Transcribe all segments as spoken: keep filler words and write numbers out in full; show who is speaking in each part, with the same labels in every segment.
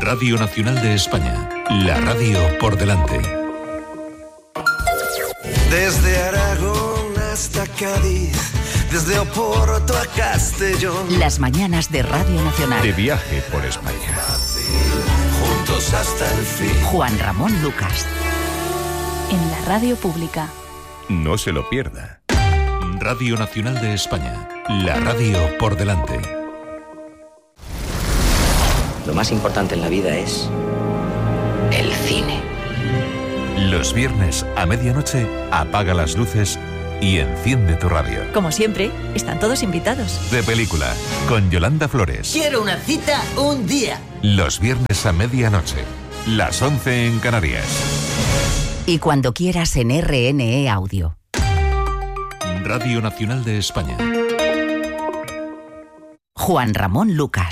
Speaker 1: Radio Nacional de España, la radio por delante.
Speaker 2: Desde Aragón hasta Cádiz, desde Oporto a Castellón.
Speaker 3: Las mañanas de Radio Nacional.
Speaker 4: De viaje por España.
Speaker 2: Juntos hasta el fin.
Speaker 3: Juan Ramón Lucas.
Speaker 5: En la radio pública.
Speaker 4: No se lo pierda.
Speaker 1: Radio Nacional de España, la radio por delante.
Speaker 6: Lo más importante en la vida es el cine.
Speaker 1: Los viernes a medianoche, apaga las luces y enciende tu radio.
Speaker 7: Como siempre, están todos invitados.
Speaker 1: De película, con Yolanda Flores.
Speaker 8: Quiero una cita un día.
Speaker 1: Los viernes a medianoche, las once en Canarias.
Speaker 3: Y cuando quieras en R N E Audio.
Speaker 1: Radio Nacional de España.
Speaker 3: Juan Ramón Lucas.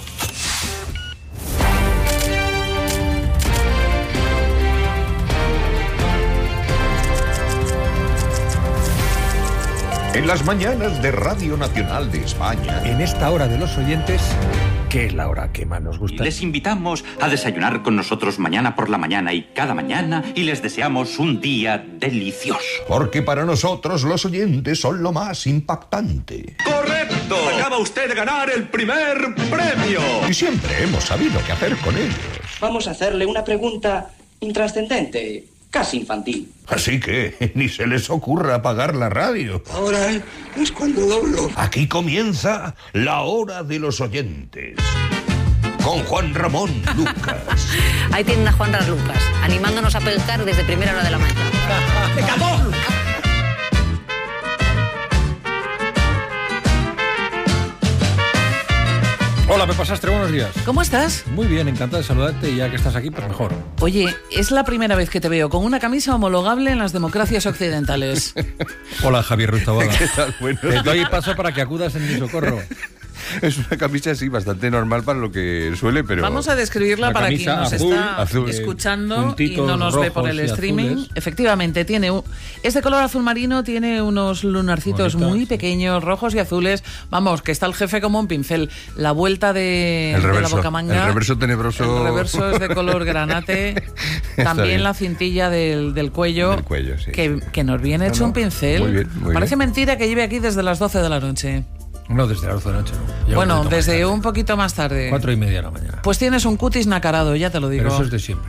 Speaker 4: En las mañanas de Radio Nacional de España.
Speaker 9: En esta hora de los oyentes, que es la hora que más nos gusta.
Speaker 10: Les invitamos a desayunar con nosotros mañana por la mañana y cada mañana y les deseamos un día delicioso.
Speaker 4: Porque para nosotros los oyentes son lo más impactante.
Speaker 11: ¡Correcto! Acaba usted de ganar el primer premio.
Speaker 4: Y siempre hemos sabido qué hacer con ellos.
Speaker 12: Vamos a hacerle una pregunta intrascendente, casi infantil.
Speaker 4: Así que ni se les ocurra apagar la radio.
Speaker 2: Ahora es cuando doblo.
Speaker 4: Aquí comienza la hora de los oyentes. Con Juan Ramón Lucas.
Speaker 13: Ahí tienen a Juan Ramón Lucas, animándonos a pescar desde primera hora de la mañana.
Speaker 11: ¡Me acabó!
Speaker 9: Hola, Pepa Sastre, buenos días.
Speaker 7: ¿Cómo estás?
Speaker 9: Muy bien, encantado de saludarte y ya que estás aquí, pues mejor.
Speaker 7: Oye, es la primera vez que te veo con una camisa homologable en las democracias occidentales.
Speaker 9: Hola, Javier Ruiz Taboada.
Speaker 14: ¿Qué tal? Bueno.
Speaker 9: Te doy paso para que acudas en mi socorro.
Speaker 14: Es una camisa así bastante normal para lo que suele, pero...
Speaker 7: Vamos a describirla para quien nos
Speaker 9: azul,
Speaker 7: está
Speaker 14: azul,
Speaker 7: escuchando y no nos ve por el streaming.
Speaker 9: Azules.
Speaker 7: Efectivamente, tiene un, es de color azul marino, tiene unos lunarcitos
Speaker 9: Bonita,
Speaker 7: muy
Speaker 9: sí.
Speaker 7: pequeños, rojos y azules. Vamos, que está el jefe como un pincel. La vuelta de,
Speaker 14: el
Speaker 7: de
Speaker 14: reverso,
Speaker 7: la bocamanga.
Speaker 14: El reverso tenebroso.
Speaker 7: El reverso es de color granate. También
Speaker 14: bien.
Speaker 7: la cintilla del, del cuello.
Speaker 14: Del cuello, sí.
Speaker 7: Que, que nos viene
Speaker 14: No,
Speaker 7: hecho
Speaker 14: no.
Speaker 7: un pincel.
Speaker 14: Muy bien, muy
Speaker 7: Parece
Speaker 14: bien.
Speaker 7: mentira que lleve aquí desde las doce de la noche.
Speaker 9: No, desde las doce de la noche, no. Ya
Speaker 7: Bueno,
Speaker 9: un poquito más
Speaker 7: desde
Speaker 9: tarde.
Speaker 7: un poquito más tarde.
Speaker 9: Cuatro y media de la mañana.
Speaker 7: Pues tienes un cutis nacarado, ya te lo digo.
Speaker 9: Pero eso es de siempre.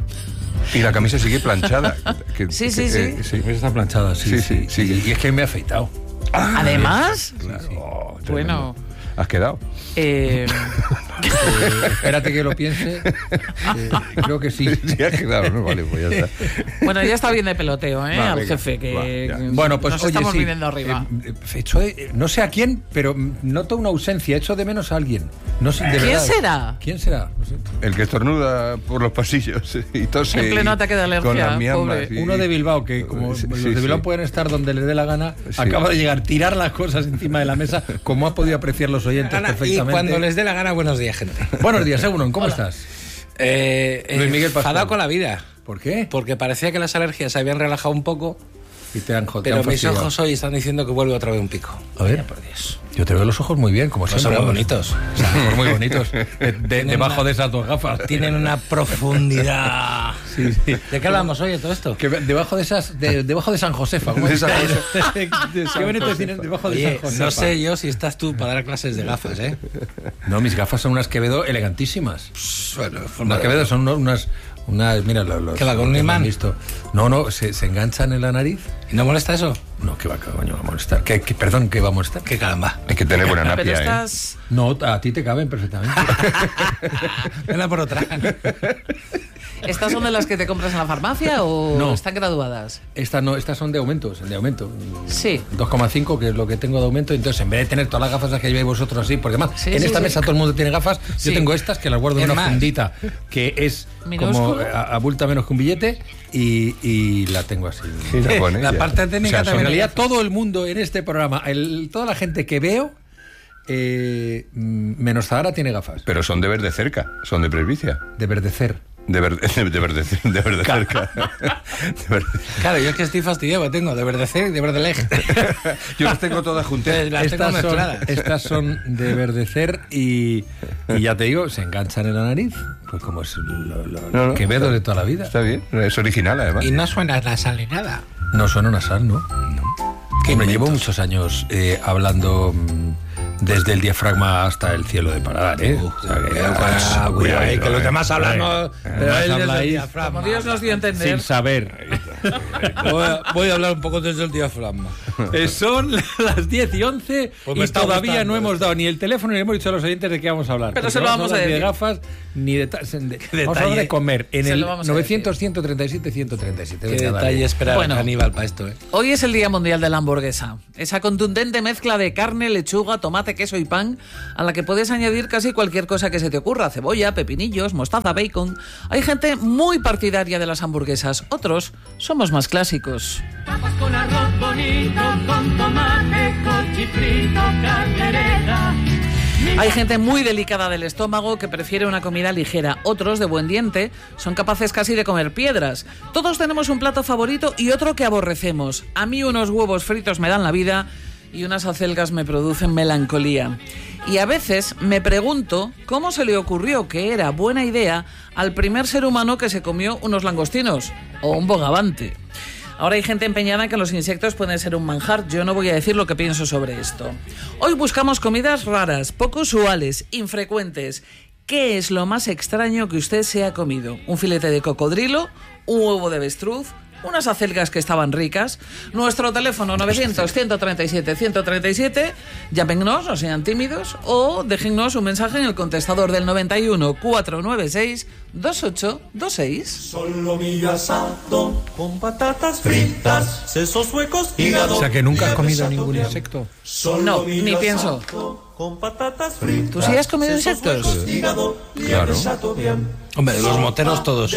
Speaker 14: Y la camisa sigue planchada. Que,
Speaker 7: Sí, sí,
Speaker 14: que,
Speaker 7: sí.
Speaker 14: eh, sí.
Speaker 9: Está planchada, sí,
Speaker 14: Sí, sí,
Speaker 9: sí.
Speaker 14: sí.
Speaker 9: Y es que me he afeitado.
Speaker 14: Ah,
Speaker 7: Además,
Speaker 14: claro.
Speaker 9: Sí, sí.
Speaker 14: Oh,
Speaker 7: bueno,
Speaker 14: tremendo. ¿Has quedado?
Speaker 7: eh,
Speaker 9: Eh, espérate que lo piense. Eh, creo que sí.
Speaker 14: Sí, has quedado, ¿no? Vale, pues ya está.
Speaker 7: bueno, ya está bien de peloteo, ¿eh?
Speaker 14: Va,
Speaker 7: Al
Speaker 14: venga,
Speaker 7: jefe, que,
Speaker 14: va, ya.
Speaker 7: que
Speaker 9: Bueno, pues
Speaker 7: nos
Speaker 9: oye,
Speaker 7: estamos
Speaker 9: sí,
Speaker 7: viniendo arriba.
Speaker 9: eh, eh, echo de- no sé a quién, pero mm, noto una ausencia. Echo de menos a alguien. No sé, de
Speaker 7: ¿Quién
Speaker 9: verdad.
Speaker 7: será?
Speaker 9: ¿Quién será? No sé.
Speaker 14: El que estornuda por los pasillos y tose.
Speaker 7: En pleno ataque de alergia,
Speaker 14: con las miambas,
Speaker 7: pobre.
Speaker 14: sí.
Speaker 9: Uno de Bilbao, que como
Speaker 14: Sí,
Speaker 9: los
Speaker 14: sí,
Speaker 9: de Bilbao
Speaker 14: sí.
Speaker 9: pueden estar donde les dé la gana,
Speaker 14: Sí.
Speaker 9: acaba de llegar, tirar las cosas encima de la mesa, como ha podido apreciar los oyentes
Speaker 15: Ana,
Speaker 9: perfectamente.
Speaker 15: y cuando les dé la gana, buenos días, gente.
Speaker 9: Buenos días, Egunon, ¿cómo
Speaker 15: Hola.
Speaker 9: estás?
Speaker 15: Eh,
Speaker 9: Luis Miguel Pascual.
Speaker 15: enfadado con la vida.
Speaker 9: ¿Por qué?
Speaker 15: Porque parecía que las alergias se habían relajado un poco,
Speaker 9: Y te han, te
Speaker 15: pero
Speaker 9: han
Speaker 15: mis
Speaker 9: fastidiado.
Speaker 15: ojos hoy están diciendo que vuelve otra vez un pico.
Speaker 9: A ver.
Speaker 15: Vaya por Dios.
Speaker 9: Yo te veo los ojos muy bien, como
Speaker 15: Pues
Speaker 9: siempre.
Speaker 15: son muy
Speaker 9: vamos.
Speaker 15: bonitos.
Speaker 9: O sea, ojos muy bonitos. De- de- debajo
Speaker 15: una-
Speaker 9: de esas dos gafas.
Speaker 15: Tienen una profundidad.
Speaker 9: Sí, sí.
Speaker 15: ¿De qué hablamos hoy de todo esto?
Speaker 9: Que debajo de esas, de- debajo de San Josefa. ¿cómo
Speaker 14: De San
Speaker 9: está?
Speaker 14: Josefa.
Speaker 9: Qué bonito tienen debajo de
Speaker 15: Oye,
Speaker 9: San Josefa.
Speaker 15: no sé yo si estás tú para dar clases de gafas, ¿eh?
Speaker 9: No, mis gafas son unas Quevedo elegantísimas.
Speaker 15: Bueno,
Speaker 9: Unas Quevedo son uno- unas, unas, mira, los, los-
Speaker 15: ¿Qué va, con un
Speaker 9: los que
Speaker 15: imán?
Speaker 9: han visto. No, no, se, se enganchan en la nariz.
Speaker 15: ¿Y no molesta eso?
Speaker 9: No, que va, que coño va a molestar. Que, que, perdón, que va a molestar.
Speaker 15: Qué caramba.
Speaker 14: Hay que tener buena
Speaker 7: Pero
Speaker 14: napia, ¿eh?
Speaker 7: estás...
Speaker 9: No, a ti te caben perfectamente.
Speaker 15: Ven por otra.
Speaker 7: ¿Estas son de las que te compras en la farmacia o
Speaker 9: No.
Speaker 7: están graduadas?
Speaker 9: Estas no, estas son de aumentos, de aumento.
Speaker 7: Sí.
Speaker 9: dos coma cinco, que es lo que tengo de aumento. Entonces, en vez de tener todas las gafas las que lleváis vosotros así, porque además
Speaker 7: Sí,
Speaker 9: en
Speaker 7: sí,
Speaker 9: esta
Speaker 7: sí.
Speaker 9: mesa todo el mundo tiene gafas,
Speaker 7: Sí.
Speaker 9: yo tengo estas que las guardo en
Speaker 15: Es
Speaker 9: una
Speaker 15: más.
Speaker 9: fundita que es
Speaker 7: Minúsculo.
Speaker 9: como a- abulta menos que un billete y, y la tengo así.
Speaker 14: Sí, la pone,
Speaker 15: La
Speaker 14: ya.
Speaker 15: parte técnica
Speaker 9: O sea, en
Speaker 15: también.
Speaker 9: realidad todo el mundo en este programa, el- toda la gente que veo, eh, mm, menos Zahara tiene gafas.
Speaker 14: Pero son de ver de cerca, son de presbicia.
Speaker 9: De verdecer.
Speaker 14: De verdecer, de verdecer, de verdecer.
Speaker 15: Claro, yo es que estoy fastidiado, tengo de verdecer y de verdeleg.
Speaker 14: Yo las tengo todas juntas.
Speaker 15: Las
Speaker 9: estas,
Speaker 15: tengo
Speaker 9: son,
Speaker 15: mezcladas.
Speaker 9: estas son de verdecer y, y ya te digo, se enganchan en la nariz. Pues como es lo, lo,
Speaker 14: no, no,
Speaker 9: Quevedo de toda la vida.
Speaker 14: Está bien, es original además.
Speaker 15: Y no suena nasal ni nada.
Speaker 9: No suena nasal, ¿no? No. Me llevo muchos años eh, hablando mmm, desde el diafragma hasta el cielo de Paladar, ¿eh? Uh, o sea, que,
Speaker 15: ah, cuidado, eh, que los demás hablan, no, pero él desde el diafragma.
Speaker 7: Como Dios nos dio a entender.
Speaker 9: Sin saber.
Speaker 15: voy, a, voy a hablar un poco desde el diafragma.
Speaker 9: Eh, son las diez y once
Speaker 15: pues
Speaker 9: y todavía
Speaker 15: gustando,
Speaker 9: no hemos dado ni el teléfono ni hemos dicho a los oyentes de qué vamos a hablar.
Speaker 7: Pero se lo vamos a decir.
Speaker 9: Ni de gafas, ni de... Ta- de vamos a hablar de comer en el novecientos, ciento treinta y siete, ciento treinta y siete.
Speaker 15: Qué detalle esperar
Speaker 7: bueno,
Speaker 15: a Aníbal para esto, ¿eh?
Speaker 7: Hoy es el Día Mundial de la Hamburguesa. Esa contundente mezcla de carne, lechuga, tomate, queso y pan a la que puedes añadir casi cualquier cosa que se te ocurra. Cebolla, pepinillos, mostaza, bacon. Hay gente muy partidaria de las hamburguesas. Otros somos más clásicos.
Speaker 16: Tapas con arroz bonito, con tomate, cochifrito, caldereta.
Speaker 7: Hay gente muy delicada del estómago que prefiere una comida ligera. Otros, de buen diente, son capaces casi de comer piedras. Todos tenemos un plato favorito y otro que aborrecemos. A mí unos huevos fritos me dan la vida y unas acelgas me producen melancolía. Y a veces me pregunto cómo se le ocurrió que era buena idea al primer ser humano que se comió unos langostinos o un bogavante. Ahora hay gente empeñada en que los insectos pueden ser un manjar. Yo no voy a decir lo que pienso sobre esto. Hoy buscamos comidas raras, poco usuales, infrecuentes. ¿Qué es lo más extraño que usted se ha comido? ¿Un filete de cocodrilo? ¿Un huevo de avestruz? ¿Unas acelgas que estaban ricas? Nuestro teléfono novecientos, ciento treinta y siete, ciento treinta y siete. Llámennos, no sean tímidos, o déjennos un mensaje en el contestador del noventa y uno, cuatrocientos noventa y seis, veintiocho veintiséis.
Speaker 2: Solo mi asado con patatas fritas, sesos huecos, hígado.
Speaker 9: O sea que nunca has comido ningún insecto.
Speaker 7: No, ni pienso.
Speaker 2: Con patatas fritas.
Speaker 7: ¿Tú sí has comido insectos?
Speaker 9: Claro.
Speaker 15: Hombre, de los moteros todos.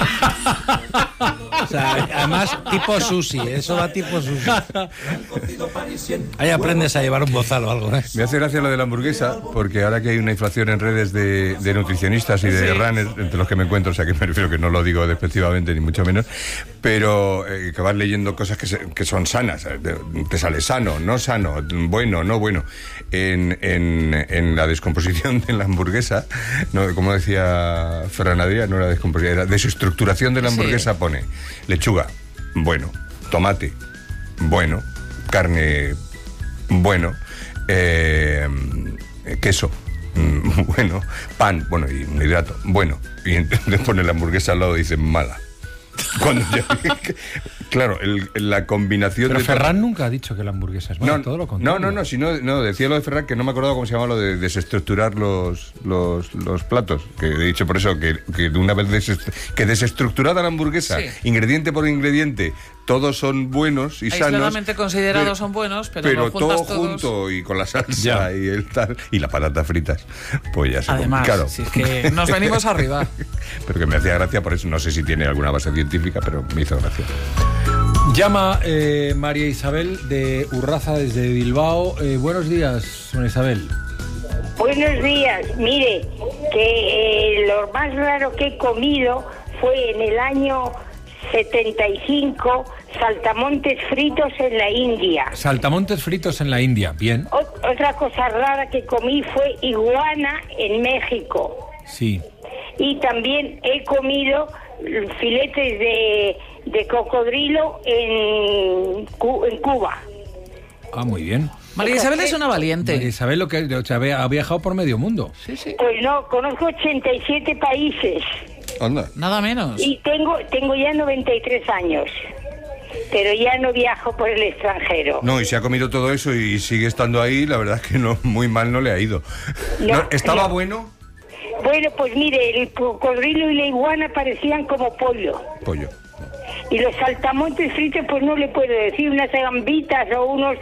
Speaker 15: O sea, además tipo sushi, eso va tipo sushi. Ahí aprendes a llevar un bozal o algo, ¿eh?
Speaker 14: Me hace gracia lo de la hamburguesa, porque ahora que hay una inflación en redes de, de nutricionistas y de sí. runners, entre los que me encuentro, o sea que me refiero que no lo digo despectivamente ni mucho menos, pero eh, que vas leyendo cosas que, se, que son sanas, te, te sale sano, no sano, bueno, no bueno. En, en, en la descomposición de la hamburguesa, no, como decía Ferran Adrià, no era descomposición, era desestructuración de la hamburguesa, sí. Pone lechuga, bueno, tomate, bueno, carne, bueno, eh, queso, bueno, pan, bueno, y un hidrato, bueno, y entonces pone la hamburguesa al lado y dice mala. Cuando ya, claro, el, la combinación
Speaker 9: Pero
Speaker 14: de...
Speaker 9: Ferran nunca ha dicho que la hamburguesa es mala,
Speaker 14: no,
Speaker 9: todo lo contrario.
Speaker 14: No, no, no, si no, no, decía lo de Ferran, que no me acordaba cómo se llamaba lo de desestructurar los, los, los platos, que he dicho por eso, que, que de una vez desest, que desestructurada la hamburguesa, sí. Ingrediente por ingrediente, todos son buenos y sanos.
Speaker 7: Aisladamente considerados pero, son buenos, pero,
Speaker 14: pero
Speaker 7: lo juntas
Speaker 14: todo
Speaker 7: todos...
Speaker 14: junto y con la salsa
Speaker 9: ya.
Speaker 14: y el tal, y las patatas fritas, pues ya se
Speaker 7: Además,
Speaker 14: claro.
Speaker 7: si es que nos venimos arriba.
Speaker 14: Pero que me hacía gracia por eso, no sé si tiene alguna base científica, pero me hizo gracia.
Speaker 9: Llama eh, María Isabel de Urraza desde Bilbao. Eh, buenos días, María Isabel.
Speaker 17: Buenos días. Mire, que eh, lo más raro que he comido fue en el año setenta y cinco, saltamontes fritos en la India.
Speaker 9: Saltamontes fritos en la India, bien.
Speaker 17: O- otra cosa rara que comí fue iguana en México.
Speaker 9: Sí.
Speaker 17: Y también he comido filetes de, de cocodrilo en, Cu- en Cuba.
Speaker 9: Ah, muy bien.
Speaker 7: María Isabel es una valiente.
Speaker 9: María Isabel lo que, o sea, ha viajado por medio mundo.
Speaker 7: Sí, sí.
Speaker 17: Pues no, conozco ochenta y siete países.
Speaker 14: Anda.
Speaker 7: Nada menos.
Speaker 17: Y tengo, tengo ya noventa y tres años. Pero ya no viajo por el extranjero.
Speaker 14: No, y se ha comido todo eso y sigue estando ahí, la verdad es que no, muy mal no le ha ido.
Speaker 17: No,
Speaker 14: ¿No, ¿Estaba
Speaker 17: no.
Speaker 14: bueno?
Speaker 17: Bueno, pues mire, el cocodrilo y la iguana parecían como pollo.
Speaker 14: Pollo.
Speaker 17: Y los saltamontes fritos, pues no le puedo decir, unas gambitas o unos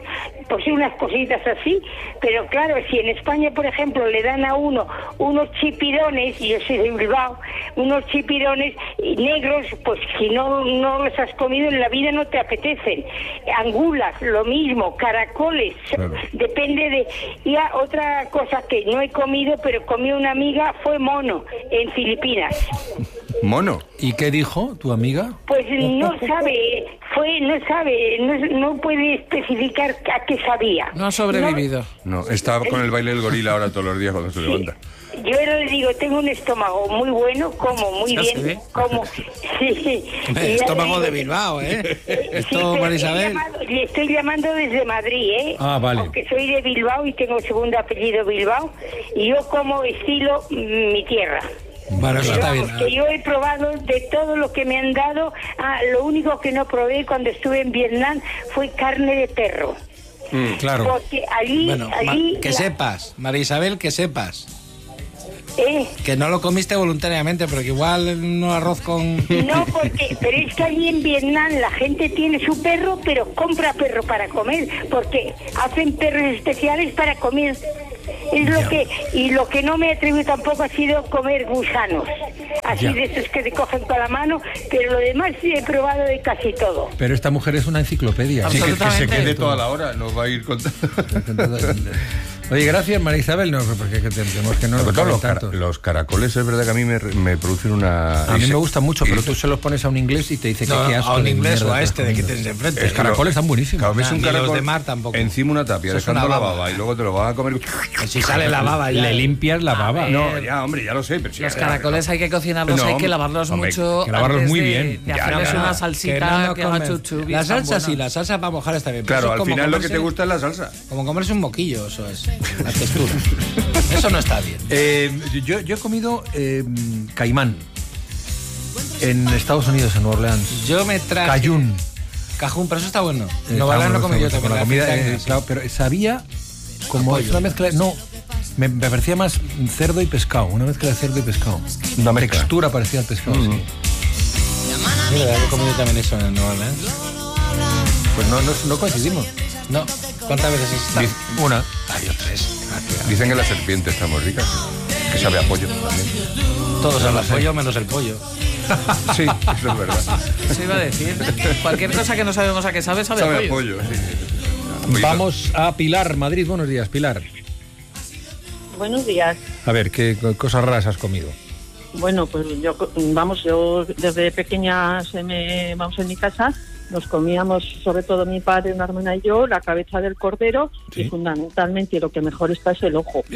Speaker 17: pues unas cositas así, pero claro, si en España, por ejemplo, le dan a uno unos chipirones, y yo soy de Bilbao, unos chipirones negros, pues si no, no los has comido en la vida no te apetecen. Angulas, lo mismo, caracoles, claro. Depende de... Y a, otra cosa que no he comido, pero comí una amiga, fue mono, en Filipinas.
Speaker 14: ¿Mono?
Speaker 9: ¿Y qué dijo tu amiga?
Speaker 17: Pues no sabe, fue, no sabe, no, no puede especificar a qué sabía.
Speaker 7: No ha sobrevivido.
Speaker 14: No, no está con el baile del gorila ahora todos los días cuando se
Speaker 17: sí.
Speaker 14: levanta.
Speaker 17: Yo le digo, tengo un estómago muy bueno, como muy bien,
Speaker 15: sí?
Speaker 17: como... Sí.
Speaker 15: Estómago de Bilbao, ¿eh? Esto,
Speaker 17: sí,
Speaker 15: Marisabel.
Speaker 17: Llamado, le estoy llamando desde Madrid, ¿eh?
Speaker 9: Ah, vale.
Speaker 17: Porque soy de Bilbao y tengo segundo apellido Bilbao, y yo como estilo mm, mi tierra.
Speaker 15: Bueno, eso está bien.
Speaker 17: Que yo he probado de todo lo que me han dado. Ah, lo único que no probé cuando estuve en Vietnam fue carne de perro.
Speaker 15: Mm, claro.
Speaker 17: Porque allí...
Speaker 15: Bueno,
Speaker 17: allí
Speaker 15: ma- que
Speaker 17: la...
Speaker 15: sepas, María Isabel, que sepas.
Speaker 17: ¿Eh?
Speaker 15: Que no lo comiste voluntariamente, pero que igual un arroz con...
Speaker 17: No, porque, pero es que allí en Vietnam la gente tiene su perro, pero compra perro para comer, porque hacen perros especiales para comer. Es lo que, y lo que no me atrevo tampoco ha sido comer gusanos, así ya. De esos que te cogen con la mano, pero lo demás sí he probado de casi todo.
Speaker 9: Pero esta mujer es una enciclopedia.
Speaker 14: Sí, que, que se quede toda la hora, nos va a ir contando.
Speaker 9: Oye, gracias, María Isabel, no, porque tenemos que no nos
Speaker 14: los, car- los caracoles es verdad que a mí me, me producen una...
Speaker 9: A mí me gustan mucho, pero tú se los pones a un inglés y te dice
Speaker 15: no,
Speaker 9: que qué asco.
Speaker 15: A un inglés o a este
Speaker 9: de
Speaker 15: de que tienes enfrente.
Speaker 9: Los caracoles están buenísimos.
Speaker 14: Claro, ves un caracol
Speaker 15: los de mar tampoco.
Speaker 14: Encima una tapia, eso dejando la baba y luego te lo vas a comer...
Speaker 15: Si sale la baba ya.
Speaker 9: Le limpias la baba.
Speaker 14: No, ya, hombre, ya lo sé. Pero si
Speaker 7: los
Speaker 14: ya,
Speaker 7: caracoles
Speaker 14: no.
Speaker 7: hay que cocinarlos,
Speaker 14: no,
Speaker 7: hay que lavarlos
Speaker 14: hombre,
Speaker 7: mucho.
Speaker 9: Que lavarlos muy
Speaker 7: de,
Speaker 9: bien.
Speaker 7: De
Speaker 14: ya,
Speaker 7: hacerles
Speaker 14: ya,
Speaker 7: una
Speaker 14: ya.
Speaker 7: salsita que,
Speaker 15: no
Speaker 7: haga chuchubi.
Speaker 15: La salsa sí, la salsa para mojar está bien.
Speaker 14: Claro, al final
Speaker 15: comerse,
Speaker 14: lo que te gusta es la salsa.
Speaker 15: Como comerse un moquillo, eso es. La textura. Eso no está bien.
Speaker 9: Eh, yo, yo he comido eh, caimán en Estados Unidos, en Nueva Orleans.
Speaker 15: Yo me traje...
Speaker 9: Cayún.
Speaker 15: Cajún, pero eso está bueno.
Speaker 9: Eh,
Speaker 15: no vale, no comí yo también.
Speaker 9: La comida, eh, claro, pero sabía como es una mezcla... No, me, me parecía más cerdo y pescado. Una mezcla de cerdo y pescado.
Speaker 14: Una
Speaker 9: mezcla. Textura parecía el pescado, mm-hmm. sí.
Speaker 15: Mira, he comido también eso en Nueva Orleans.
Speaker 9: Pues no, no, no coincidimos.
Speaker 15: No. ¿Cuántas veces has estado?
Speaker 9: Una.
Speaker 15: Ah, yo tres.
Speaker 14: Dicen que la serpiente está muy rica, que sabe a pollo también.
Speaker 15: Todos saben a pollo menos el pollo.
Speaker 14: Sí, eso es verdad.
Speaker 7: Eso iba a decir. Cualquier cosa que no sabemos a qué sabe, sabe,
Speaker 14: sabe
Speaker 7: a pollo.
Speaker 14: pollo sí.
Speaker 9: Vamos a Pilar, Madrid. Buenos días, Pilar.
Speaker 18: Buenos días.
Speaker 9: A ver, ¿qué cosas raras has comido?
Speaker 18: Bueno, pues yo, vamos, yo desde pequeña se me, vamos en mi casa, nos comíamos, sobre todo mi padre, una hermana y yo, la cabeza del cordero, ¿sí? Y fundamentalmente lo que mejor está es el ojo.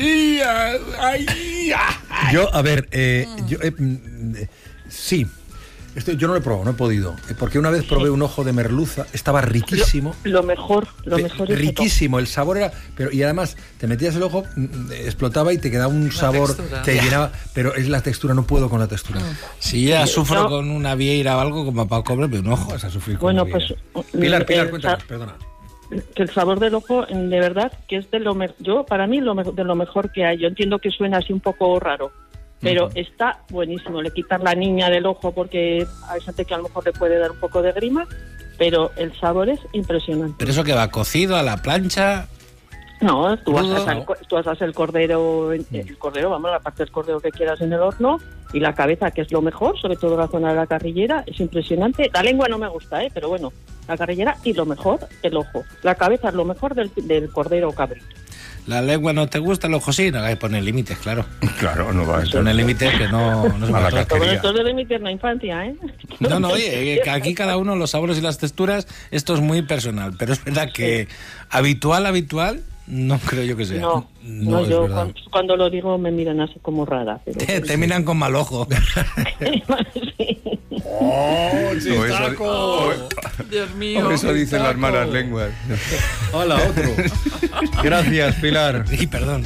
Speaker 9: Yo, a ver, eh, yo, eh, sí, esto, yo no lo he probado, no he podido, porque una vez probé sí. un ojo de merluza, estaba riquísimo.
Speaker 18: Lo, lo mejor, lo
Speaker 9: Pe-
Speaker 18: mejor es
Speaker 9: riquísimo, el sabor era, pero y además te metías el ojo, explotaba y te quedaba un la sabor
Speaker 7: textura.
Speaker 9: que llenaba, pero es la textura, no puedo con la textura.
Speaker 15: Si ya
Speaker 18: sí,
Speaker 15: sufro
Speaker 18: no.
Speaker 15: con una vieira o algo como para comerme un ojo.
Speaker 9: Vas a sufrir con
Speaker 18: bueno,
Speaker 9: una
Speaker 18: pues
Speaker 9: Pilar, Pilar,
Speaker 18: el,
Speaker 9: cuéntanos, perdona.
Speaker 18: Que el sabor del ojo, de verdad, que es de lo me- yo para mí lo me- de lo mejor que hay. Yo entiendo que suena así un poco raro, pero uh-huh. está buenísimo. Le quitas la niña del ojo porque hay gente que a lo mejor le puede dar un poco de grima, pero el sabor es impresionante.
Speaker 15: ¿Pero eso que va cocido a la plancha?
Speaker 18: No, tú
Speaker 15: Crudo,
Speaker 18: asas,
Speaker 15: no.
Speaker 18: El, tú asas el cordero, el cordero, vamos, la parte del cordero que quieras en el horno, y la cabeza, que es lo mejor, sobre todo la zona de la carrillera, es impresionante. La lengua no me gusta, ¿eh? Pero bueno, la carrillera y lo mejor, el ojo. La cabeza es lo mejor del, del cordero o cabrito.
Speaker 15: La lengua no te gusta, el ojo sí, no hay que poner límites, claro.
Speaker 14: Claro, no va a
Speaker 15: poner límites que no, no se
Speaker 14: va a
Speaker 15: la
Speaker 18: Pero esto es de mi tierna infancia, ¿eh?
Speaker 15: No, no, oye, que aquí cada uno, los sabores y las texturas, esto es muy personal, pero es verdad que sí. habitual, habitual, no creo yo que sea.
Speaker 18: No, no, no yo cuando, cuando lo digo me miran así como rara. Pero
Speaker 15: te, te miran con mal ojo.
Speaker 18: sí.
Speaker 14: ¡Oh, chistaco!
Speaker 7: Dios mío.
Speaker 14: Por eso dicen las malas lenguas.
Speaker 9: Hola, otro. Gracias, Pilar.
Speaker 15: Y perdón.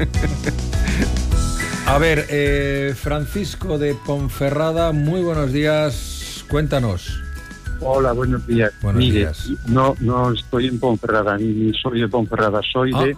Speaker 9: A ver, eh, Francisco de Ponferrada, muy buenos días. Cuéntanos.
Speaker 19: Hola, buenos días.
Speaker 9: Buenos
Speaker 19: Mire,
Speaker 9: días.
Speaker 19: No, no estoy en Ponferrada, ni soy de Ponferrada, soy
Speaker 9: ah.
Speaker 19: de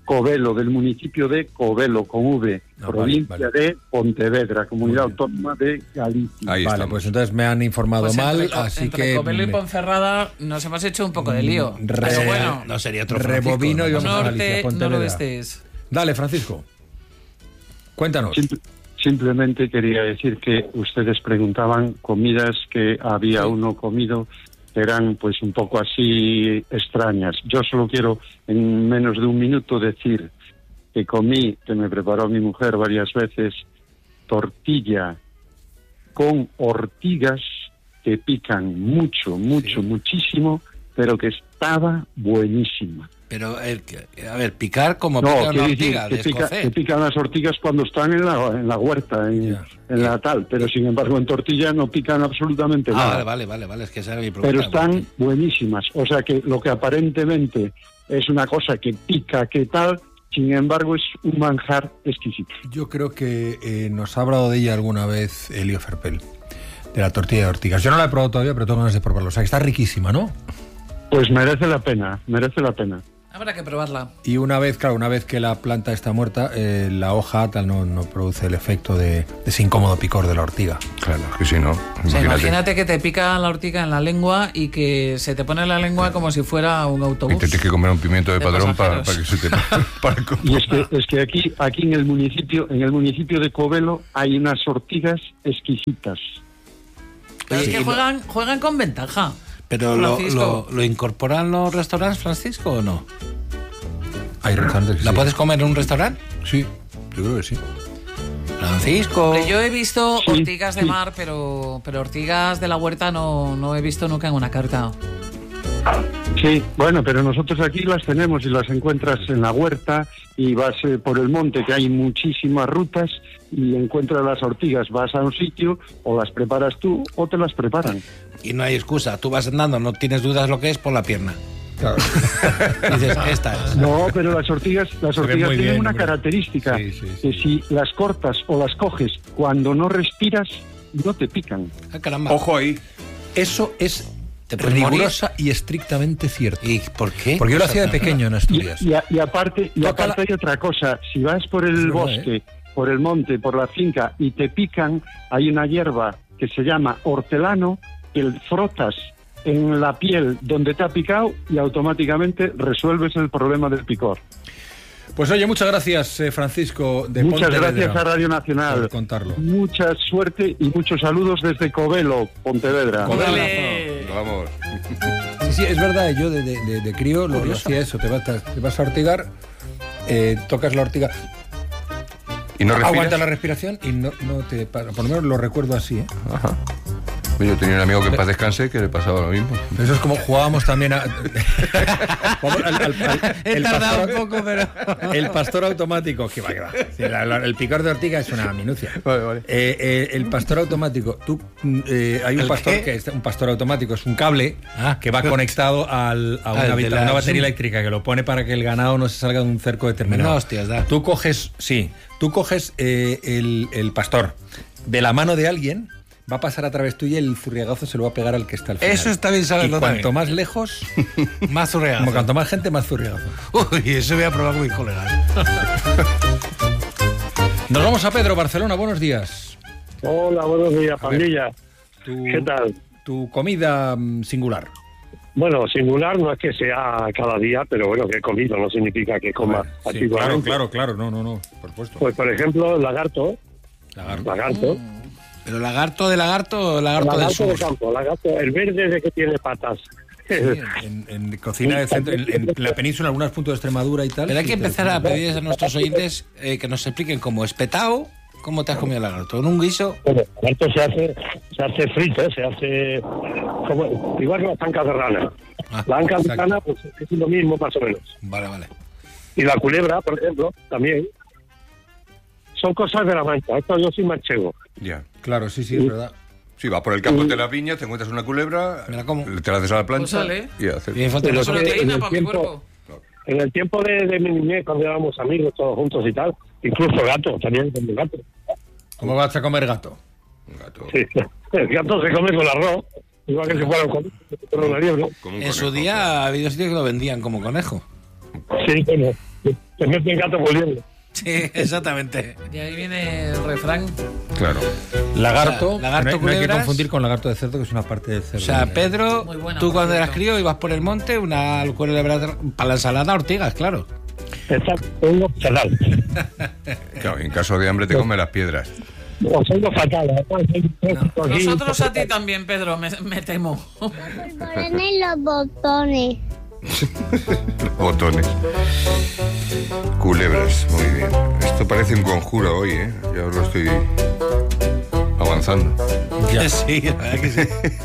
Speaker 19: Covelo, del municipio de Covelo, con V,
Speaker 9: No,
Speaker 19: provincia
Speaker 9: vale, vale.
Speaker 19: de Pontevedra, comunidad autónoma de Galicia.
Speaker 14: Ahí
Speaker 9: Vale,
Speaker 14: estamos.
Speaker 9: pues entonces me han informado
Speaker 7: Pues
Speaker 9: mal,
Speaker 7: entre, Co-
Speaker 9: así
Speaker 7: entre
Speaker 9: que...
Speaker 7: Covelo y
Speaker 9: me-
Speaker 7: Ponferrada nos hemos hecho un poco de lío.
Speaker 9: Re-
Speaker 7: Pero bueno,
Speaker 15: No sería otro Francisco,
Speaker 9: Rebobino y
Speaker 15: ¿no?
Speaker 9: vamos a Galicia,
Speaker 7: norte,
Speaker 9: Pontevedra.
Speaker 7: noroeste es.
Speaker 9: Dale, Francisco. Cuéntanos.
Speaker 19: Simple- simplemente quería decir que ustedes preguntaban comidas que había uno comido que eran pues un poco así extrañas. Yo solo quiero en menos de un minuto decir que comí, que me preparó mi mujer varias veces, tortilla con ortigas que pican mucho, mucho, muchísimo, pero que estaba buenísima.
Speaker 15: Pero, el, a ver, picar como
Speaker 19: No,
Speaker 15: pica una
Speaker 19: quiero decir
Speaker 15: ortiga,
Speaker 19: que, pica-
Speaker 15: descocer.
Speaker 19: que pican las ortigas cuando están en la, en la huerta, en, en la tal, pero sin embargo en tortilla no pican absolutamente
Speaker 15: Ah,
Speaker 19: nada.
Speaker 15: vale, vale, vale, vale, es que esa era mi pregunta.
Speaker 19: Pero están buenísimas. O sea que lo que aparentemente es una cosa que pica, que tal, sin embargo es un manjar exquisito.
Speaker 9: Yo creo que eh, nos ha hablado de ella alguna vez Elio Ferpel, de la tortilla de ortigas. Yo no la he probado todavía, pero tengo ganas de probarlo. O sea, que está riquísima, ¿no?
Speaker 19: Pues merece la pena, merece la pena.
Speaker 7: Habrá que probarla.
Speaker 9: Y una vez, claro, una vez que la planta está muerta, eh, la hoja tal no, no produce el efecto de, de ese incómodo picor de la ortiga.
Speaker 14: Claro, que sí, ¿no?
Speaker 7: O sea,
Speaker 14: Imagínate.
Speaker 7: imagínate que te pica la ortiga en la lengua y que se te pone la lengua como si fuera un
Speaker 14: Y
Speaker 7: autobús.
Speaker 14: te tienes que comer un pimiento de,
Speaker 7: De
Speaker 14: padrón para
Speaker 7: pasajeros.
Speaker 14: que se te... para
Speaker 19: Y es que, es que aquí, aquí en el municipio, en el municipio de Covelo hay unas ortigas exquisitas.
Speaker 7: Pero es
Speaker 15: Oye,
Speaker 7: que
Speaker 15: y lo-
Speaker 7: juegan, juegan con ventaja.
Speaker 15: Pero lo,
Speaker 7: Francisco.
Speaker 15: lo, ¿lo incorporan los restaurantes, Francisco, o no?
Speaker 9: Hay restaurantes que
Speaker 15: ¿La
Speaker 9: sí.
Speaker 15: puedes comer en un restaurante?
Speaker 9: Sí, yo creo que sí.
Speaker 15: Francisco.
Speaker 7: Hombre, yo he visto
Speaker 19: Sí,
Speaker 7: ortigas de
Speaker 19: sí.
Speaker 7: mar, pero, pero ortigas de la huerta no, no he visto nunca en una carta.
Speaker 19: Sí, bueno, pero nosotros aquí las tenemos y las encuentras en la huerta y vas eh, por el monte, que hay muchísimas rutas, y encuentras las ortigas. Vas a un sitio, o las preparas tú o te las preparan.
Speaker 15: Y no hay excusa. Tú vas andando, no tienes dudas lo que es por la pierna.
Speaker 9: Claro.
Speaker 15: Dices, esta es.
Speaker 19: No, pero las ortigas, las
Speaker 9: Se ve
Speaker 19: ortigas
Speaker 9: muy
Speaker 19: tienen
Speaker 9: bien,
Speaker 19: una
Speaker 9: hombre.
Speaker 19: característica,
Speaker 9: Sí, sí, sí.
Speaker 19: que si las cortas o las coges cuando no respiras, no te pican.
Speaker 15: Ah, caramba.
Speaker 14: Ojo ahí.
Speaker 9: Eso es
Speaker 15: ¿Te puedes
Speaker 9: rigurosa y estrictamente cierto.
Speaker 15: ¿Y por qué?
Speaker 9: Porque yo lo hacía de pequeño en
Speaker 19: Y,
Speaker 9: Asturias.
Speaker 19: y a- y aparte, y
Speaker 9: Toca
Speaker 19: aparte hay otra cosa, si vas por el
Speaker 9: Es verdad,
Speaker 19: bosque, por el monte, por la finca y te pican, hay una hierba que se llama hortelano, que frotas en la piel donde te ha picado y automáticamente resuelves el problema del picor.
Speaker 9: Pues oye, muchas gracias, eh, Francisco de
Speaker 19: Muchas
Speaker 9: Pontevedra,
Speaker 19: gracias a Radio Nacional.
Speaker 9: por contarlo.
Speaker 19: Mucha suerte y muchos saludos desde Covelo, Pontevedra.
Speaker 9: Covelo.
Speaker 7: Vale.
Speaker 14: Vamos.
Speaker 9: Sí, sí, es verdad, yo de, de, de- de crío lo que hacía eso, te vas, te vas a ortigar, eh, tocas la ortiga,
Speaker 14: ¿Y no respiras?
Speaker 9: aguanta la respiración y no, no te para. Por lo menos lo recuerdo así, ¿eh?
Speaker 14: Ajá. Yo tenía un amigo que en paz descanse que le pasaba lo mismo.
Speaker 9: Eso es como jugábamos también a... Jugábamos al- al- al-
Speaker 15: He
Speaker 9: el
Speaker 15: tardado
Speaker 9: pastor-
Speaker 15: un poco, pero...
Speaker 9: El pastor automático, que va, que va. Sí, la- la- el picor de ortiga es una minucia.
Speaker 14: Vale, vale.
Speaker 9: Eh, eh, el pastor automático, tú, mm, eh, hay un
Speaker 15: ¿El
Speaker 9: pastor
Speaker 15: qué?
Speaker 9: que es un pastor automático, es un cable
Speaker 15: Ah.
Speaker 9: que va conectado al- a
Speaker 15: Ah,
Speaker 9: una,
Speaker 15: el de
Speaker 9: habita-
Speaker 15: la-
Speaker 9: una batería
Speaker 15: sí.
Speaker 9: eléctrica que lo pone para que el ganado no se salga de un cerco determinado.
Speaker 15: No, hostias, da.
Speaker 9: Tú coges, sí, tú coges eh, el, el pastor de la mano de alguien, va a pasar a través tuya y el zurriagazo se lo va a pegar al que está al final.
Speaker 15: Eso está bien saberlo
Speaker 9: Y cuanto
Speaker 15: también.
Speaker 9: más lejos,
Speaker 15: Más zurreazo.
Speaker 9: como cuanto más gente, más zurriagazo.
Speaker 15: Uy, eso voy a probar con mis colegas.
Speaker 9: Nos vamos a Pedro, Barcelona, buenos días.
Speaker 20: Hola, buenos días,
Speaker 9: A ver,
Speaker 20: pandilla.
Speaker 9: Tu,
Speaker 20: ¿Qué tal?
Speaker 9: Tu comida mm, singular.
Speaker 20: Bueno, singular no es que sea cada día, pero bueno, que he comido no significa que coma
Speaker 9: Sí, claro,
Speaker 20: antiguamente.
Speaker 9: claro, claro, no, no, no, por supuesto.
Speaker 20: Pues, por ejemplo, lagarto.
Speaker 9: Lagarto.
Speaker 20: Lagarto.
Speaker 15: ¿Pero lagarto de lagarto o lagarto,
Speaker 20: Lagarto
Speaker 15: del
Speaker 20: de
Speaker 15: sur?
Speaker 20: campo, lagarto. El verde de que tiene patas.
Speaker 9: Sí, en, en cocina de centro, en, en la península, en algunos puntos de Extremadura y tal.
Speaker 15: Pero hay que
Speaker 9: sí, te-
Speaker 15: empezar a pedir a nuestros oyentes eh, que nos expliquen cómo espetado, cómo te has comido el lagarto. ¿En un guiso?
Speaker 20: Bueno, el lagarto se hace, se hace frito, se hace como, igual que las ancas de rana.
Speaker 15: Ah,
Speaker 20: la anca de
Speaker 15: exacto.
Speaker 20: rana pues es lo mismo más o menos.
Speaker 15: Vale, vale.
Speaker 20: Y la culebra, por ejemplo, también. Son cosas de la mancha. Esto yo soy manchego.
Speaker 14: Ya.
Speaker 9: Claro, sí, sí, es verdad.
Speaker 14: Si vas por el campo de las viñas, te encuentras una culebra,
Speaker 15: Me la como.
Speaker 14: te la haces a la plancha
Speaker 7: Pues sale.
Speaker 14: y haces.
Speaker 15: Bien, falta
Speaker 20: Pero
Speaker 15: la
Speaker 20: que
Speaker 7: proteína
Speaker 20: en el
Speaker 7: para mi
Speaker 20: tiempo-
Speaker 7: cuerpo.
Speaker 20: En el tiempo de, de mi niñez, cuando éramos amigos todos juntos y tal, incluso gato, también con el gato.
Speaker 9: ¿Cómo vas a comer gato?
Speaker 14: Un gato.
Speaker 20: Sí. El gato se come con arroz, igual que si fuera un conejo, con una liebre.
Speaker 14: Como un
Speaker 15: En su
Speaker 14: conejo.
Speaker 15: día ha habido sitios que lo vendían como conejo.
Speaker 20: Sí, bueno. Se meten gato por liebre.
Speaker 15: Sí, exactamente.
Speaker 7: Y ahí viene el refrán.
Speaker 14: Claro.
Speaker 9: Lagarto,
Speaker 15: O sea, lagarto,
Speaker 9: no, hay, no hay que
Speaker 15: culebras.
Speaker 9: confundir con lagarto de cerdo, que es una parte del cerdo.
Speaker 15: O sea, Pedro,
Speaker 7: Muy buena,
Speaker 15: tú
Speaker 7: por
Speaker 15: cuando
Speaker 7: cierto.
Speaker 15: eras crío ibas por el monte, una culebra para la ensalada, ortigas, claro.
Speaker 20: Exacto, uno fatal.
Speaker 14: Claro, en caso de hambre te come las piedras.
Speaker 20: No, soy lo fatal. además, soy tóxico aquí.
Speaker 7: Nosotros a ti también, Pedro, me, me temo.
Speaker 17: Ponen los botones.
Speaker 14: Botones. Culebras, muy bien. Esto parece un conjuro hoy, ¿eh? Ya os lo estoy avanzando.
Speaker 15: Ya. Sí, la verdad que sí.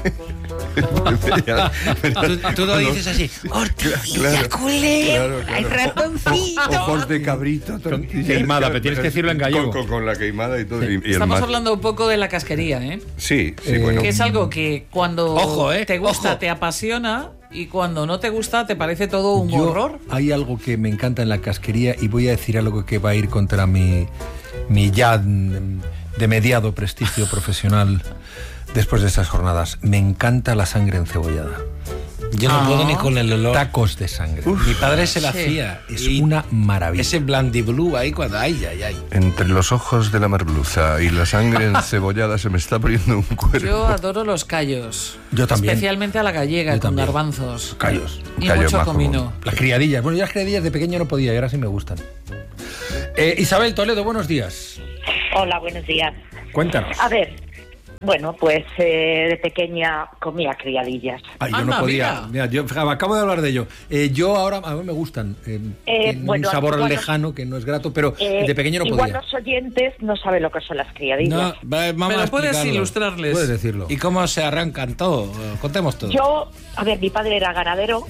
Speaker 14: Ya,
Speaker 15: Tú, tú lo dices así.
Speaker 14: claro,
Speaker 15: culebra,
Speaker 14: claro,
Speaker 15: hay
Speaker 14: claro.
Speaker 15: ratoncito.
Speaker 14: Ojos de cabrito. tortilla.
Speaker 9: Queimada, pero tienes que decirlo en gallego.
Speaker 14: Con, con- con la queimada y todo.
Speaker 9: Sí.
Speaker 14: Y, y el
Speaker 7: Estamos
Speaker 14: mar.
Speaker 7: hablando un poco de la casquería, ¿eh?
Speaker 14: Sí, sí,
Speaker 9: Eh,
Speaker 14: bueno.
Speaker 7: Que es algo que cuando
Speaker 15: Ojo, ¿eh?
Speaker 7: te gusta
Speaker 15: Ojo.
Speaker 7: te apasiona y cuando no te gusta te parece todo un
Speaker 9: Yo-
Speaker 7: horror.
Speaker 9: Hay algo que me encanta en la casquería y voy a decir algo que va a ir contra mi, mi ya mm, de mediado prestigio profesional después de estas jornadas. Me encanta la sangre encebollada.
Speaker 15: Yo no
Speaker 7: Ah.
Speaker 15: puedo ni con el olor.
Speaker 9: Tacos de sangre.
Speaker 15: Mi padre se la
Speaker 7: Sí.
Speaker 15: hacía.
Speaker 9: Es
Speaker 15: y
Speaker 9: una maravilla.
Speaker 15: ese blandiblue ahí cuando ay, ay, ay.
Speaker 14: Entre los ojos de la merluza y la sangre encebollada se me está poniendo un cuerpo.
Speaker 7: Yo adoro los callos.
Speaker 9: Yo también.
Speaker 7: Especialmente a la gallega
Speaker 9: Yo
Speaker 7: con
Speaker 9: también.
Speaker 7: garbanzos.
Speaker 9: Callos.
Speaker 7: Y
Speaker 14: Callo
Speaker 7: mucho
Speaker 14: majo.
Speaker 7: comino.
Speaker 9: Las criadillas. Bueno, yo las criadillas de pequeño no podía y ahora sí me gustan. Eh, Isabel Toledo, buenos días.
Speaker 21: Hola, buenos días.
Speaker 9: Cuéntanos.
Speaker 21: A ver, bueno, pues eh, de pequeña comía criadillas.
Speaker 9: Ay, yo
Speaker 7: Anda,
Speaker 9: no podía.
Speaker 7: mira.
Speaker 9: Mira, yo acabo de hablar de ello. Eh, yo ahora a mí me gustan. Eh,
Speaker 21: Eh,
Speaker 9: tienen
Speaker 21: bueno,
Speaker 9: un sabor
Speaker 21: igual no-
Speaker 9: lejano que no es grato, pero
Speaker 21: Eh,
Speaker 9: de pequeño no
Speaker 21: igual
Speaker 9: podía.
Speaker 21: los oyentes no saben lo que son las criadillas.
Speaker 15: No, va- vamos
Speaker 7: Pero
Speaker 15: a
Speaker 7: puedes
Speaker 15: explicarlo.
Speaker 7: ilustrarles.
Speaker 9: Puedes decirlo.
Speaker 15: ¿Y cómo se arrancan todo? Eh, Contemos todo.
Speaker 21: Yo, a ver, mi padre era ganadero,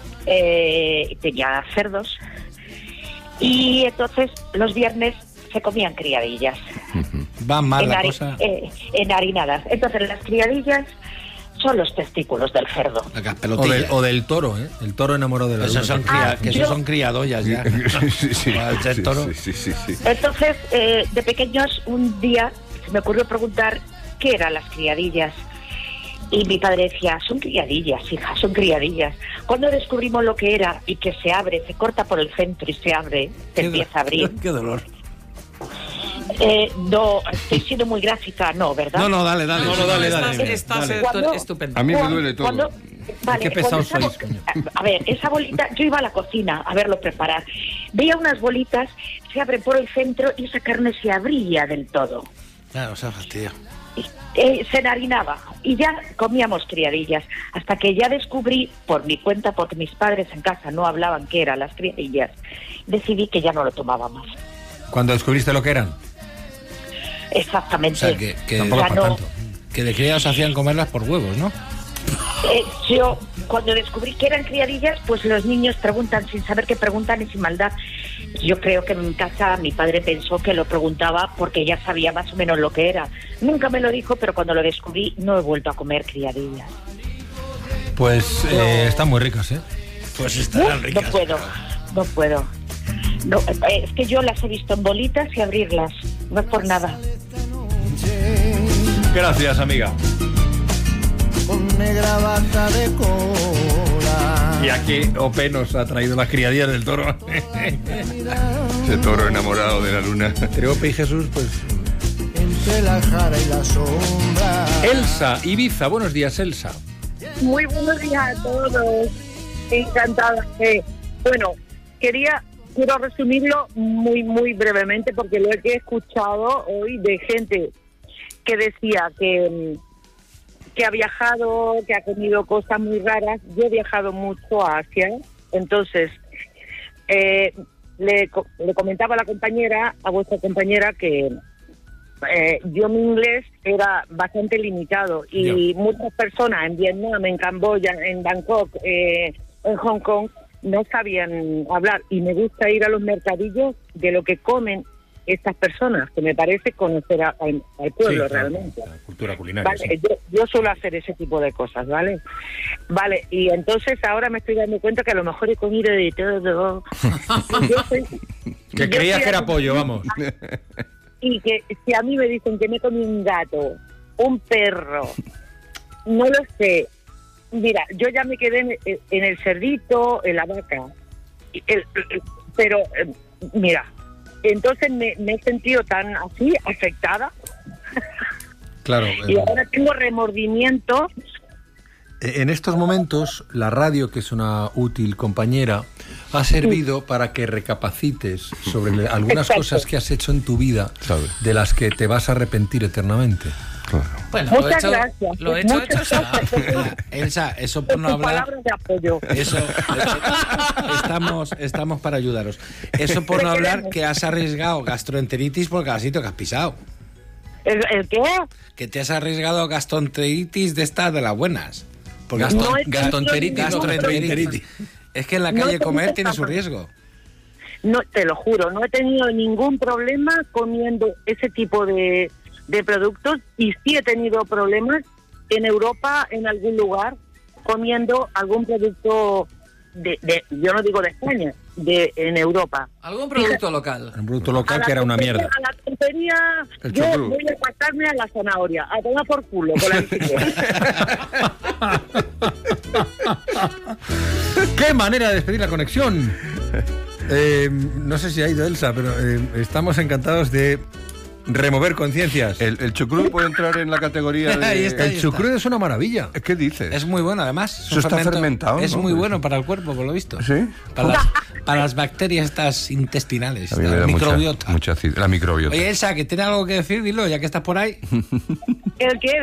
Speaker 21: eh, tenía cerdos, y entonces los viernes se comían criadillas.
Speaker 15: Va mal la
Speaker 21: enhari-
Speaker 15: cosa.
Speaker 21: eh, enharinadas. Entonces las criadillas son los testículos del cerdo.
Speaker 15: Las
Speaker 9: O del,
Speaker 15: pelotillas.
Speaker 9: o del toro, ¿eh? El toro enamorado de la
Speaker 15: Esos
Speaker 9: luna.
Speaker 15: son, cría-
Speaker 21: Ah,
Speaker 15: que esos
Speaker 21: yo-
Speaker 15: son criadollas ya.
Speaker 14: Sí, sí,
Speaker 15: Al ser
Speaker 14: sí,
Speaker 15: toro.
Speaker 14: sí, sí, sí, sí.
Speaker 21: Entonces, eh, de pequeños, un día se me ocurrió preguntar qué eran las criadillas. Y mi padre decía, son criadillas, hija, son criadillas. Cuando descubrimos lo que era y que se abre, se corta por el centro y se abre, se
Speaker 15: Qué
Speaker 21: empieza
Speaker 15: do-
Speaker 21: a abrir.
Speaker 15: Qué dolor.
Speaker 21: Eh, no, estoy siendo muy gráfica, no, ¿verdad?
Speaker 15: No, no, dale, dale.
Speaker 7: No, no,
Speaker 15: dale,
Speaker 7: estás,
Speaker 15: dale,
Speaker 7: estás
Speaker 15: dale.
Speaker 7: estu-
Speaker 21: Cuando-
Speaker 7: estupendo.
Speaker 14: A mí me
Speaker 21: Cuando-
Speaker 14: duele todo.
Speaker 21: cuando- vale,
Speaker 9: Qué pesados
Speaker 21: cuando esa
Speaker 9: sois,
Speaker 21: bo- A ver, esa bolita, yo iba a la cocina a verlo preparar. Veía unas bolitas, se abren por el centro y esa carne se abría del todo.
Speaker 15: Claro, o sea, fastidio.
Speaker 21: Eh, se enharinaba y ya comíamos criadillas, hasta que ya descubrí por mi cuenta, porque mis padres en casa no hablaban qué eran las criadillas, decidí que ya no lo tomaba más.
Speaker 9: Cuando descubriste lo que eran.
Speaker 21: Exactamente.
Speaker 15: O sea, que, que,
Speaker 21: Ya
Speaker 9: Tampoco es para
Speaker 21: no-
Speaker 9: tanto.
Speaker 15: que de criados hacían comerlas por huevos, ¿no?
Speaker 21: Eh, yo, cuando descubrí que eran criadillas, pues los niños preguntan sin saber que preguntan y sin maldad. Yo creo que en casa mi padre pensó que lo preguntaba porque ya sabía más o menos lo que era. Nunca me lo dijo, pero cuando lo descubrí no he vuelto a comer criadillas.
Speaker 9: Pues eh, están muy ricas, ¿eh?
Speaker 15: Pues
Speaker 21: No,
Speaker 15: estarán
Speaker 21: no
Speaker 15: ricas.
Speaker 21: puedo, no puedo. No, eh, es que yo las he visto en bolitas y abrirlas. No es por nada.
Speaker 9: Gracias, amiga.
Speaker 2: Con negra bata de cola.
Speaker 9: Y aquí Ope nos ha traído las criadillas del toro.
Speaker 14: Ese toro enamorado de la luna.
Speaker 9: Entre Ope y Jesús, pues...
Speaker 2: Entre la jara y la sombra.
Speaker 9: Elsa, Ibiza. Buenos días, Elsa.
Speaker 18: Muy buenos días a todos. Encantada. Eh, bueno, quería quiero resumirlo muy muy brevemente porque lo que he escuchado hoy de gente que decía que que ha viajado, que ha comido cosas muy raras. Yo he viajado mucho a Asia, entonces eh, le, le comentaba a la compañera, a vuestra compañera, que eh, yo mi inglés era bastante limitado y yeah. muchas personas en Vietnam, en Camboya, en Bangkok, eh, en Hong Kong no sabían hablar, y me gusta ir a los mercadillos de lo que comen estas personas, que me parece conocer a, a, al pueblo, sí, realmente.
Speaker 9: La cultura culinaria.
Speaker 18: Vale,
Speaker 9: sí.
Speaker 18: yo, yo suelo hacer ese tipo de cosas, ¿vale? Vale, y entonces ahora me estoy dando cuenta que a lo mejor he comido de todo. Yo soy,
Speaker 9: que creías que era pollo, vamos.
Speaker 18: Y que si a mí me dicen que me comí un gato, un perro, no lo sé. Mira, yo ya me quedé en, en el cerdito, en la vaca. El, el, pero eh, mira, entonces me, me he sentido tan así, afectada.
Speaker 9: Claro.
Speaker 18: Y
Speaker 9: eh,
Speaker 18: ahora tengo remordimiento.
Speaker 9: En estos momentos, la radio, que es una útil compañera, ha servido para que recapacites sobre le- algunas
Speaker 18: Exacto.
Speaker 9: cosas que has hecho en tu vida, de las que te vas a arrepentir eternamente.
Speaker 7: Bueno,
Speaker 18: Muchas
Speaker 7: lo hecho,
Speaker 18: gracias.
Speaker 7: Lo hecho,
Speaker 18: Muchas
Speaker 7: hecho está.
Speaker 18: gracias.
Speaker 15: Elsa, eso por no
Speaker 18: Tus
Speaker 15: hablar...
Speaker 18: palabras de apoyo.
Speaker 15: Eso, eso, estamos, estamos para ayudaros. Eso por no hablar que has arriesgado gastroenteritis por cada sitio que has pisado.
Speaker 18: ¿El, el qué?
Speaker 15: Que te has arriesgado gastroenteritis de estas de las buenas. Porque
Speaker 9: Gaston-
Speaker 15: gaston-
Speaker 9: No he tenido
Speaker 15: gastroenteritis,
Speaker 9: ningún
Speaker 15: gastroenteritis. Es que en la
Speaker 18: No he
Speaker 15: calle comer
Speaker 18: tenido
Speaker 15: tiene su
Speaker 18: problema.
Speaker 15: riesgo.
Speaker 18: No, te lo juro, no he tenido ningún problema comiendo ese tipo de, de productos y sí he tenido problemas en Europa, en algún lugar, comiendo algún producto de, de yo no digo de España, de en Europa.
Speaker 7: Algún producto local.
Speaker 9: Un producto
Speaker 18: A
Speaker 9: local
Speaker 18: la
Speaker 9: que era una
Speaker 18: tontería-
Speaker 9: mierda.
Speaker 18: A la tontería,
Speaker 9: El
Speaker 18: yo
Speaker 9: chucrú.
Speaker 18: voy a pasarme a la zanahoria, a tomar por culo con la bicicleta.
Speaker 9: ¡Qué manera de despedir la conexión! Eh, no sé si ha ido Elsa, pero eh, estamos encantados de remover conciencias.
Speaker 14: El, el chucrú puede entrar en la categoría de...
Speaker 15: Ahí está, ahí
Speaker 9: El
Speaker 15: está.
Speaker 9: chucrú es una maravilla.
Speaker 14: ¿Qué dices?
Speaker 15: Es muy bueno, además. Es
Speaker 14: Eso
Speaker 15: un
Speaker 14: está
Speaker 15: fermento-
Speaker 14: fermentado,
Speaker 15: Es
Speaker 14: ¿no?
Speaker 15: muy bueno para el cuerpo, por lo visto.
Speaker 14: ¿Sí?
Speaker 15: Para las, para las bacterias estas intestinales,
Speaker 14: A mí me
Speaker 15: la
Speaker 14: da mucha-
Speaker 15: microbiota.
Speaker 14: mucha acid- la microbiota.
Speaker 15: Oye, Elsa, que tiene algo que decir, dilo, ya que estás por ahí.
Speaker 18: ¿El qué?